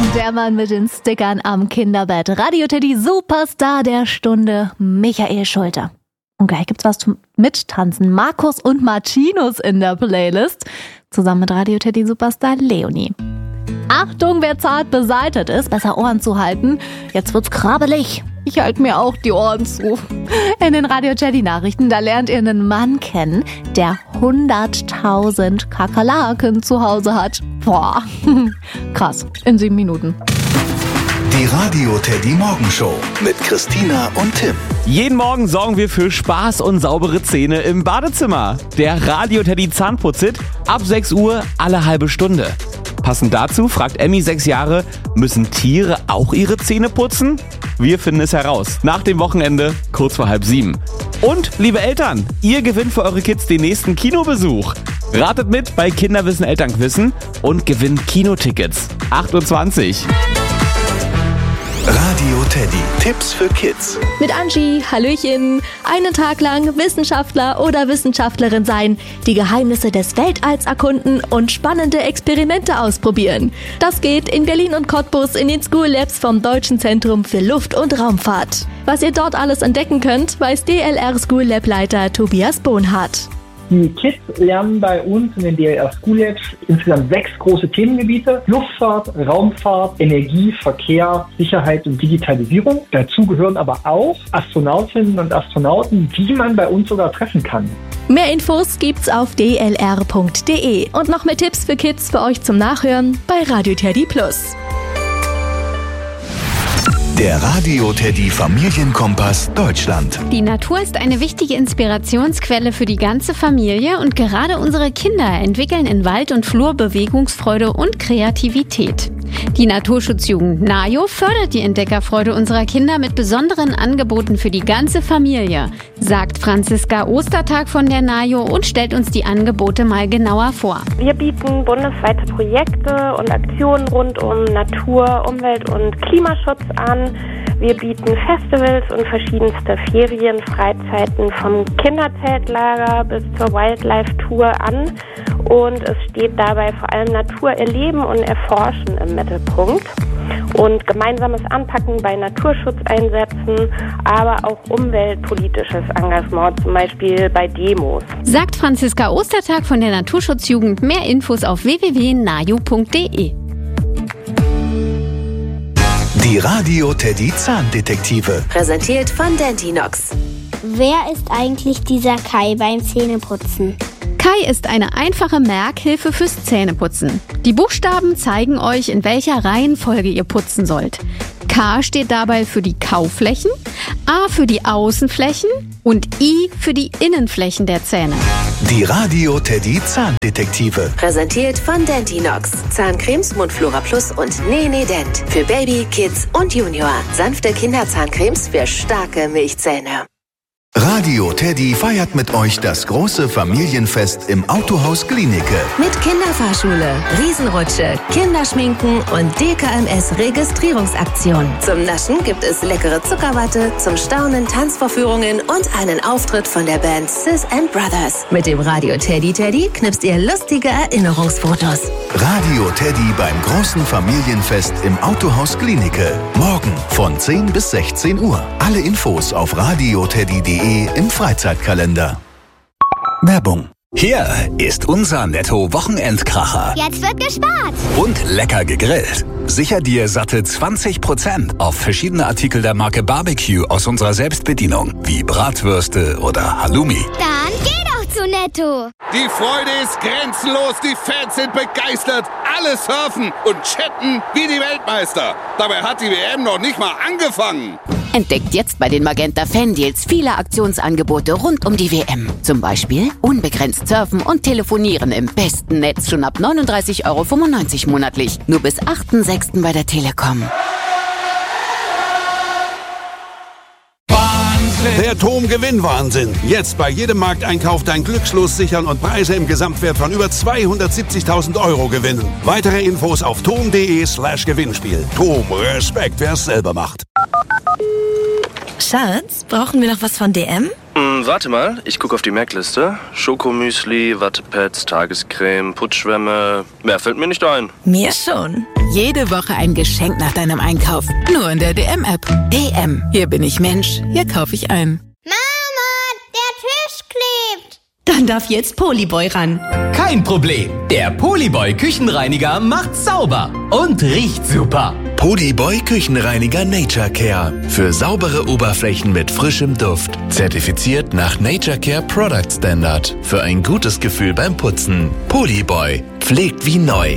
Der Mann mit den Stickern am Kinderbett. Radio Teddy Superstar der Stunde, Michael Schulte. Und gleich gibt's was zum Mittanzen. Markus und Marcinus in der Playlist. Zusammen mit Radio Teddy Superstar Leonie. Achtung, wer zart beseitet ist, besser Ohren zu halten. Jetzt wird's krabbelig. Ich halte mir auch die Ohren zu. In den Radio Teddy Nachrichten, da lernt ihr einen Mann kennen, der 100.000 Kakerlaken zu Hause hat. Boah, krass, in 7 Minuten. Die Radio Teddy Morgenshow mit Christina und Tim. Jeden Morgen sorgen wir für Spaß und saubere Zähne im Badezimmer. Der Radio Teddy Zahnputzit ab 6 Uhr alle halbe Stunde. Passend dazu fragt Emmy 6 Jahre, müssen Tiere auch ihre Zähne putzen? Wir finden es heraus. Nach dem Wochenende, kurz vor 6:30. Und, liebe Eltern, ihr gewinnt für eure Kids den nächsten Kinobesuch. Ratet mit bei Kinderwissen Elternquissen und gewinnt Kinotickets. 8:20 Uhr. Radio Teddy. Tipps für Kids. Mit Angie, Hallöchen. Einen Tag lang Wissenschaftler oder Wissenschaftlerin sein, die Geheimnisse des Weltalls erkunden und spannende Experimente ausprobieren. Das geht in Berlin und Cottbus in den School Labs vom Deutschen Zentrum für Luft- und Raumfahrt. Was ihr dort alles entdecken könnt, weiß DLR School Lab Leiter Tobias Bohnhardt. Die Kids lernen bei uns in den DLR School Labs insgesamt 6 große Themengebiete: Luftfahrt, Raumfahrt, Energie, Verkehr, Sicherheit und Digitalisierung. Dazu gehören aber auch Astronautinnen und Astronauten, die man bei uns sogar treffen kann. Mehr Infos gibt's auf dlr.de und noch mehr Tipps für Kids für euch zum Nachhören bei Radio Teddy Plus. Der Radio Teddy Familienkompass Deutschland. Die Natur ist eine wichtige Inspirationsquelle für die ganze Familie und gerade unsere Kinder entwickeln in Wald und Flur Bewegungsfreude und Kreativität. Die Naturschutzjugend NAJO fördert die Entdeckerfreude unserer Kinder mit besonderen Angeboten für die ganze Familie, sagt Franziska Ostertag von der NAJO und stellt uns die Angebote mal genauer vor. Wir bieten bundesweite Projekte und Aktionen rund um Natur, Umwelt und Klimaschutz an. Wir bieten Festivals und verschiedenste Ferien, Freizeiten vom Kinderzeltlager bis zur Wildlife-Tour an. Und es steht dabei vor allem Natur erleben und erforschen im Mittelpunkt. Und gemeinsames Anpacken bei Naturschutzeinsätzen, aber auch umweltpolitisches Engagement, zum Beispiel bei Demos. Sagt Franziska Ostertag von der Naturschutzjugend. Mehr Infos auf www.najo.de. Die Radio Teddy Zahndetektive. Präsentiert von Dentinox. Wer ist eigentlich dieser Kai beim Zähneputzen? Kai ist eine einfache Merkhilfe fürs Zähneputzen. Die Buchstaben zeigen euch, in welcher Reihenfolge ihr putzen sollt. K steht dabei für die Kauflächen, A für die Außenflächen und I für die Innenflächen der Zähne. Die Radio Teddy Zahndetektive. Präsentiert von Dentinox. Zahncremes Mundflora Plus und Nene Dent. Für Baby, Kids und Junior. Sanfte Kinderzahncremes für starke Milchzähne. Radio Teddy feiert mit euch das große Familienfest im Autohaus Glienicke. Mit Kinderfahrschule, Riesenrutsche, Kinderschminken und DKMS-Registrierungsaktion. Zum Naschen gibt es leckere Zuckerwatte, zum Staunen Tanzvorführungen und einen Auftritt von der Band Sis and Brothers. Mit dem Radio Teddy knipst ihr lustige Erinnerungsfotos. Radio Teddy beim großen Familienfest im Autohaus Glienicke. Morgen von 10 bis 16 Uhr. Alle Infos auf radioteddy.de im Freizeitkalender. Werbung. Hier ist unser Netto-Wochenendkracher. Jetzt wird gespart. Und lecker gegrillt. Sicher dir satte 20% auf verschiedene Artikel der Marke Barbecue aus unserer Selbstbedienung, wie Bratwürste oder Halloumi. Dann geh doch zu Netto. Die Freude ist grenzenlos, die Fans sind begeistert, alle surfen und chatten wie die Weltmeister. Dabei hat die WM noch nicht mal angefangen. Entdeckt jetzt bei den Magenta Fan-Deals viele Aktionsangebote rund um die WM. Zum Beispiel unbegrenzt surfen und telefonieren im besten Netz schon ab 39,95 € monatlich. Nur bis 8.6. bei der Telekom. Der TOM-Gewinnwahnsinn. Jetzt bei jedem Markteinkauf dein Glückslos sichern und Preise im Gesamtwert von über 270.000 € gewinnen. Weitere Infos auf tom.de/Gewinnspiel. TOM, Respekt, wer es selber macht. Schatz, brauchen wir noch was von DM? Warte mal, ich gucke auf die Merkliste. Schokomüsli, Wattepads, Tagescreme, Putzschwämme. Mehr fällt mir nicht ein. Mir schon. Jede Woche ein Geschenk nach deinem Einkauf. Nur in der DM-App. DM. Hier bin ich Mensch. Hier kaufe ich ein. Mama, der Tisch klebt. Dann darf jetzt Polyboy ran. Kein Problem. Der Polyboy Küchenreiniger macht sauber und riecht super. Polyboy Küchenreiniger Nature Care. Für saubere Oberflächen mit frischem Duft. Zertifiziert nach Nature Care Product Standard. Für ein gutes Gefühl beim Putzen. Polyboy. Pflegt wie neu.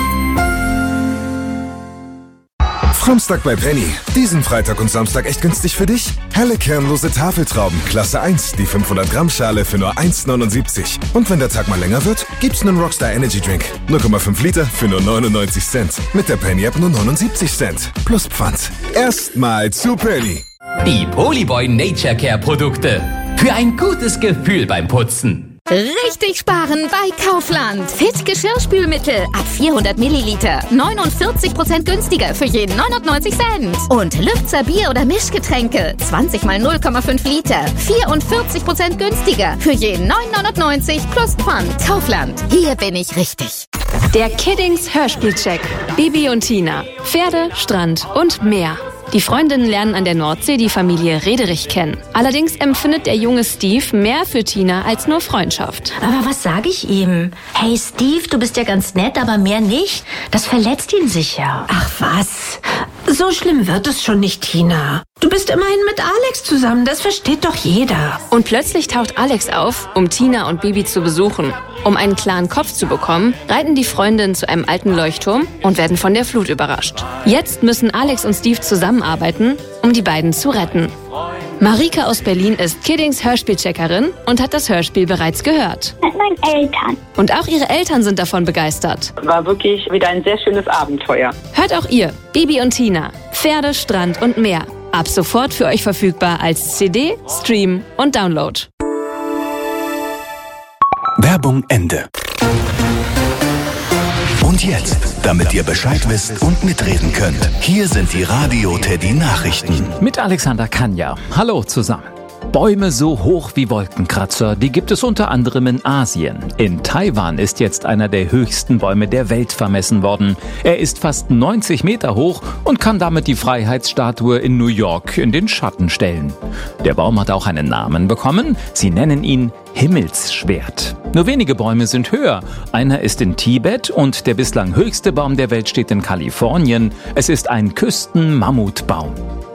Samstag bei Penny. Diesen Freitag und Samstag echt günstig für dich? Helle kernlose Tafeltrauben, Klasse 1, die 500 Gramm Schale für nur 1,79. Und wenn der Tag mal länger wird, gibt's einen Rockstar Energy Drink. 0,5 Liter für nur 99 Cent. Mit der Penny App nur 79 Cent. Plus Pfand. Erstmal zu Penny. Die Polyboy Nature Care Produkte. Für ein gutes Gefühl beim Putzen. Richtig sparen bei Kaufland. Fit Geschirrspülmittel ab 400 Milliliter. 49% günstiger für jeden 99 Cent. Und Lübzer Bier- oder Mischgetränke. 20 mal 0,5 Liter. 44% günstiger für jeden 9,99 plus Pfand. Kaufland. Hier bin ich richtig. Der Kiddings Hörspielcheck. Bibi und Tina. Pferde, Strand und Meer. Die Freundinnen lernen an der Nordsee die Familie Rederich kennen. Allerdings empfindet der junge Steve mehr für Tina als nur Freundschaft. Aber was sage ich ihm? Hey Steve, du bist ja ganz nett, aber mehr nicht. Das verletzt ihn sicher. Ach was, so schlimm wird es schon nicht, Tina. Du bist immerhin mit Alex zusammen, das versteht doch jeder. Und plötzlich taucht Alex auf, um Tina und Bibi zu besuchen. Um einen klaren Kopf zu bekommen, reiten die Freundinnen zu einem alten Leuchtturm und werden von der Flut überrascht. Jetzt müssen Alex und Steve zusammenarbeiten, um die beiden zu retten. Marika aus Berlin ist Kiddings Hörspielcheckerin und hat das Hörspiel bereits gehört. Mit meinen Eltern. Und auch ihre Eltern sind davon begeistert. War wirklich wieder ein sehr schönes Abenteuer. Hört auch ihr, Bibi und Tina, Pferde, Strand und Meer. Ab sofort für euch verfügbar als CD, Stream und Download. Werbung Ende. Und jetzt, damit ihr Bescheid wisst und mitreden könnt, hier sind die Radio Teddy Nachrichten. Mit Alexander Kanja. Hallo zusammen. Bäume so hoch wie Wolkenkratzer, die gibt es unter anderem in Asien. In Taiwan ist jetzt einer der höchsten Bäume der Welt vermessen worden. Er ist fast 90 Meter hoch und kann damit die Freiheitsstatue in New York in den Schatten stellen. Der Baum hat auch einen Namen bekommen. Sie nennen ihn Himmelsschwert. Nur wenige Bäume sind höher. Einer ist in Tibet und der bislang höchste Baum der Welt steht in Kalifornien. Es ist ein Küstenmammutbaum.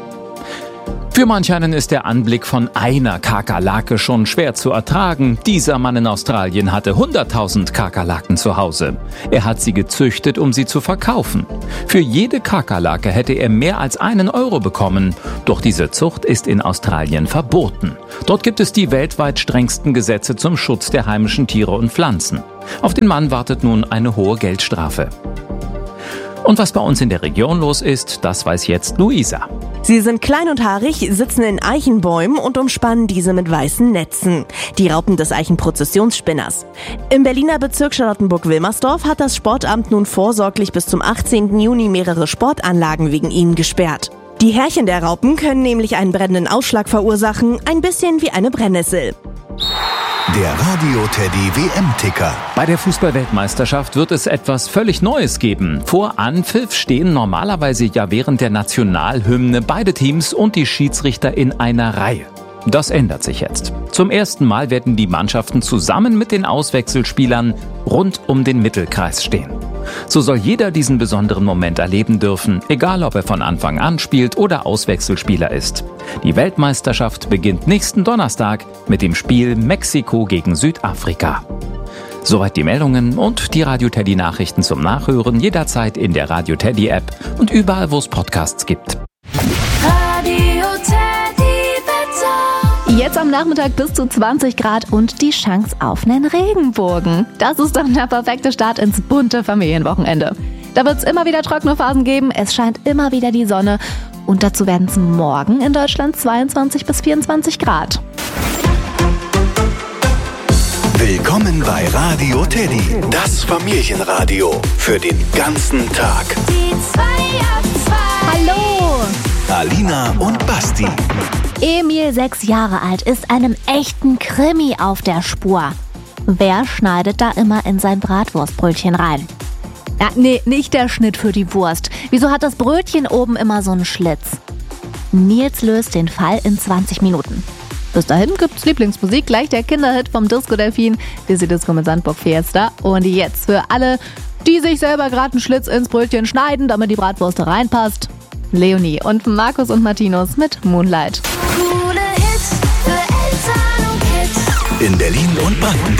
Für manch einen ist der Anblick von einer Kakerlake schon schwer zu ertragen. Dieser Mann in Australien hatte 100.000 Kakerlaken zu Hause. Er hat sie gezüchtet, um sie zu verkaufen. Für jede Kakerlake hätte er mehr als €1 bekommen. Doch diese Zucht ist in Australien verboten. Dort gibt es die weltweit strengsten Gesetze zum Schutz der heimischen Tiere und Pflanzen. Auf den Mann wartet nun eine hohe Geldstrafe. Und was bei uns in der Region los ist, das weiß jetzt Luisa. Sie sind klein und haarig, sitzen in Eichenbäumen und umspannen diese mit weißen Netzen. Die Raupen des Eichenprozessionsspinners. Im Berliner Bezirk Charlottenburg-Wilmersdorf hat das Sportamt nun vorsorglich bis zum 18. Juni mehrere Sportanlagen wegen ihnen gesperrt. Die Härchen der Raupen können nämlich einen brennenden Ausschlag verursachen, ein bisschen wie eine Brennnessel. Der Radio Teddy WM-Ticker. Bei der Fußball-Weltmeisterschaft wird es etwas völlig Neues geben. Vor Anpfiff stehen normalerweise ja während der Nationalhymne beide Teams und die Schiedsrichter in einer Reihe. Das ändert sich jetzt. Zum ersten Mal werden die Mannschaften zusammen mit den Auswechselspielern rund um den Mittelkreis stehen. So soll jeder diesen besonderen Moment erleben dürfen, egal ob er von Anfang an spielt oder Auswechselspieler ist. Die Weltmeisterschaft beginnt nächsten Donnerstag mit dem Spiel Mexiko gegen Südafrika. Soweit die Meldungen und die Radio Teddy Nachrichten zum Nachhören jederzeit in der Radio Teddy App und überall, wo es Podcasts gibt. Radio Teddy Wetter. Jetzt am Nachmittag bis zu 20 Grad und die Chance auf einen Regenbogen. Das ist dann der perfekte Start ins bunte Familienwochenende. Da wird es immer wieder trockene Phasen geben, es scheint immer wieder die Sonne und dazu werden es morgen in Deutschland 22 bis 24 Grad. Willkommen bei Radio Teddy, das Familienradio für den ganzen Tag. Die 2 ab 2. Hallo. Alina und Basti. Emil, 6 Jahre alt, ist einem echten Krimi auf der Spur. Wer schneidet da immer in sein Bratwurstbrötchen rein? Ja, nee, nicht der Schnitt für die Wurst. Wieso hat das Brötchen oben immer so einen Schlitz? Nils löst den Fall in 20 Minuten. Bis dahin gibt's Lieblingsmusik, gleich der Kinderhit vom Disco Delfin, Dizzy Disco mit Sandburg Fiesta. Und jetzt für alle, die sich selber gerade einen Schlitz ins Brötchen schneiden, damit die Bratwurst reinpasst, Leonie und Markus und Martinus mit Moonlight. In Berlin und Brandenburg.